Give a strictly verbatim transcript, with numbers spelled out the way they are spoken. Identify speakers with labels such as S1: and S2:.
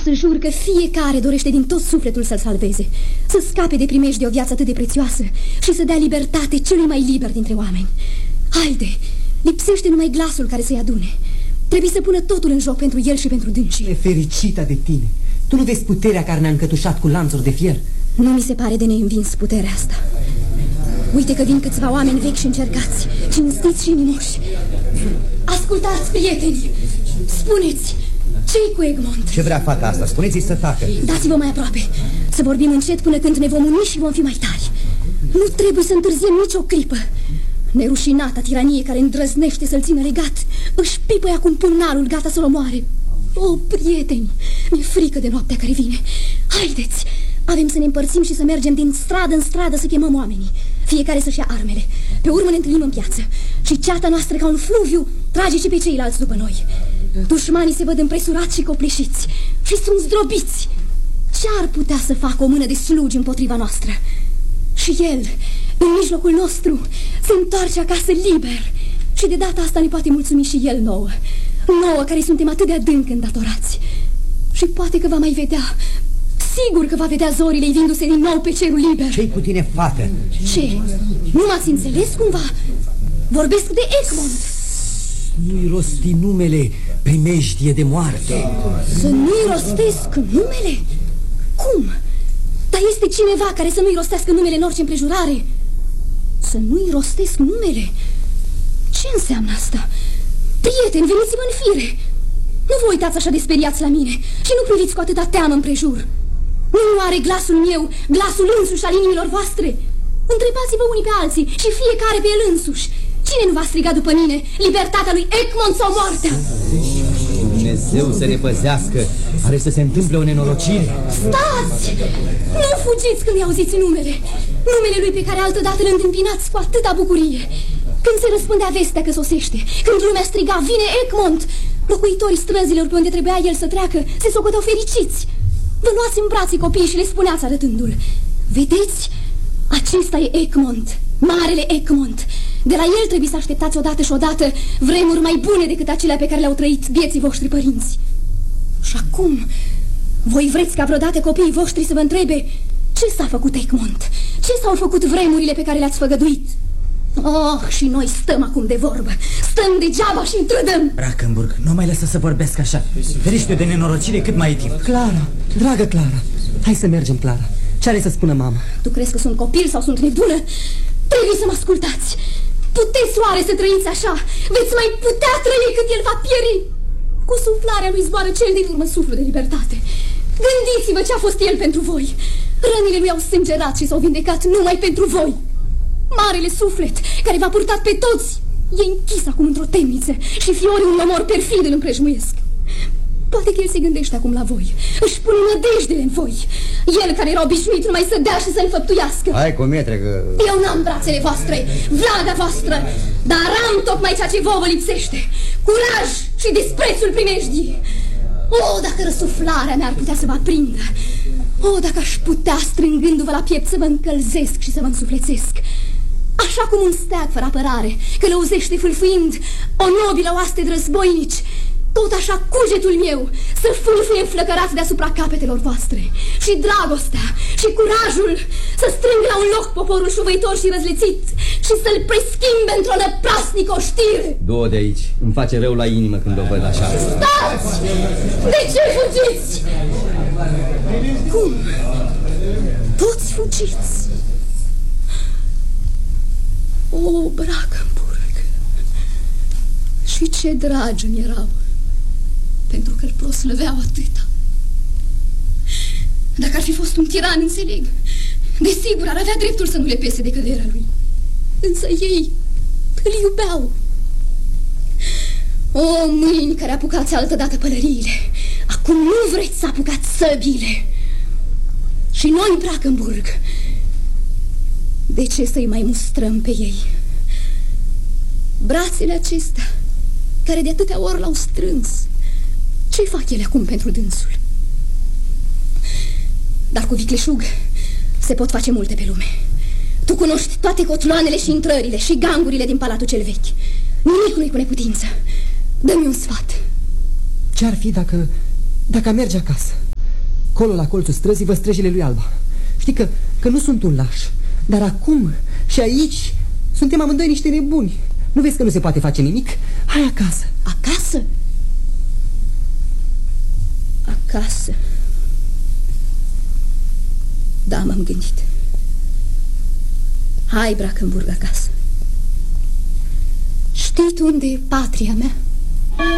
S1: să jur că fiecare dorește din tot sufletul să-l salveze, să scape de primești de o viață atât de prețioasă și să dea libertate celui mai liber dintre oameni. Haide, lipsește numai glasul care să-i adune. Trebuie să pună totul în joc pentru el și pentru dânsii.
S2: Nefericită de tine, tu nu vezi puterea care ne-a încătușat cu lanțuri de fier?
S1: Nu mi se pare de neînvins puterea asta. Uite că vin câțiva oameni vechi și încercați, cinstiți și inimoși. Ascultați, prieteni, spuneți, ce-i cu Egmont?
S3: Ce vrea fata asta? Spuneți-i să tacă.
S1: Dați-vă mai aproape, să vorbim încet până când ne vom uni și vom fi mai tari. Nu trebuie să întârziem nicio clipă. Nerușinata tiranie care îndrăznește să-l țină legat își pipăie acum pumnalul, gata să-l omoare. O, prieteni, mi-e frică de noaptea care vine. Haideți, avem să ne împărțim și să mergem din stradă în stradă să chemăm oamenii. Fiecare să-și ia armele. Pe urmă ne întâlnim în piață și ceata noastră ca un fluviu trage și pe ceilalți după noi. Dușmanii se văd împresurați și copleșiți și sunt zdrobiți. Ce ar putea să facă o mână de slugi împotriva noastră? Și el, în mijlocul nostru, se întoarce acasă liber. Și de data asta ne poate mulțumi și el nouă. Nouă care suntem atât de adânc îndatorați. Și poate că va mai vedea, sigur că va vedea zorile ivindu-se din nou pe cerul liber.
S3: Ce-i cu tine, fată?
S1: Ce? Nu m-ați înțeles cumva? Vorbesc de Egmont.
S2: Nu-i rosti numele, primejdie de moarte.
S1: Să nu-i rostesc numele? Cum? Dar este cineva care să nu-i rostească numele în orice împrejurare? Să nu-i rostesc numele? Ce înseamnă asta? Prieteni, veniți-vă în fire. Nu vă uitați așa de speriați la mine și nu priviți cu atâta teamă împrejur. Nu are glasul meu, glasul însuși al inimilor voastre? Întrebați-vă unii pe alții și fiecare pe el însuși. Cine nu va striga după mine libertatea lui Egmont sau moartea?
S4: Dumnezeu să ne păzească. Are să se întâmple o nenorocire.
S1: Stați! Nu fugiți când i-auziți numele. Numele lui pe care altădată îl întâmpinați cu atâta bucurie. Când se răspândea vestea că sosește, când lumea striga, vine Egmont, locuitorii străzilor pe unde trebuia el să treacă se socoteau fericiți. Vă luați în brațe copiii și le spuneați arătându-l: vedeți? Acesta e Egmont, marele Egmont. De la el trebuie să așteptați odată și odată vremuri mai bune decât acelea pe care le-au trăit vieții voștri părinți. Și acum, voi vreți ca vreodată copiii voștri să vă întrebe ce s-a făcut Egmont? Ce s-au făcut vremurile pe care le-ați făgăduit? Oh, și noi stăm acum de vorbă. Stăm degeaba și întrădăm.
S4: Brackenburg, nu mai lăsă să vorbesc așa. Ferește de nenorocire cât mai e timp.
S2: Clara, dragă Clara, hai să mergem, Clara. Ce are să spună mama?
S1: Tu crezi că sunt copil sau sunt nebună? Trebuie să mă ascultați. Puteți oare să trăiți așa? Veți mai putea trăi când el va pieri? Cu suflarea lui zboară cel din urmă suflu de libertate. Gândiți-vă ce a fost el pentru voi. Rănile lui au sângerat și s-au vindecat numai pentru voi. Marele suflet care v-a purtat pe toți e închis acum într-o temniță și fiorii unui omor perfid îl împrejmuiesc. Poate că el se gândește acum la voi, își pune nădejdele în voi. El care era obișnuit numai să dea și să înfăptuiască.
S3: Hai cu mietre că...
S1: Eu n-am brațele voastre, vlaga voastră, dar am tocmai ceea ce vouă vă lipsește: curaj și disprețul primejdii. O, dacă răsuflarea mea ar putea să vă aprindă. O, dacă aș putea, strângându-vă la piept, să vă încălzesc și să vă însuflețesc. Așa cum un steag fără apărare călăuzește fâlfâind o nobilă oaste de războinici, tot așa cugetul meu să fâlfâie înflăcărat deasupra capetelor voastre. Și dragostea și curajul să strâng la un loc poporul șuvăitor și răzlețit și să-l preschimbe într-o năprasnică oștire.
S4: Du-o de aici, îmi face rău la inimă când o văd așa.
S1: Stați! De ce fugiți? Cum? Toți fugiți? O, Brackenburg! Și ce dragi îmi erau, pentru că îl proslăveau atâta. Dacă ar fi fost un tiran, înțeleg, desigur ar avea dreptul să nu le pese de căderea lui. Însă ei îl iubeau. O, mâini care apucați altădată pălăriile, acum nu vreți să apucați săbile. Și noi, Brackenburg, de ce să-i mai mustrăm pe ei? Brațele acestea, care de atâtea ori l-au strâns, ce fac ele acum pentru dânsul? Dar cu vicleșug se pot face multe pe lume. Tu cunoști toate cotloanele și intrările și gangurile din palatul cel vechi. Nimic nu-i cu neputință. Dă-mi un sfat.
S2: Ce-ar fi dacă, dacă mergi acasă? Colo la colțul străzii vă străjile lui Alba. Știi că, că nu sunt un laș, dar acum și aici suntem amândoi niște nebuni. Nu vezi că nu se poate face nimic? Hai acasă.
S1: Acasă? Acasă. Da, m-am gândit. Hai, Brackenburg, acasă. Știi tu unde e patria mea?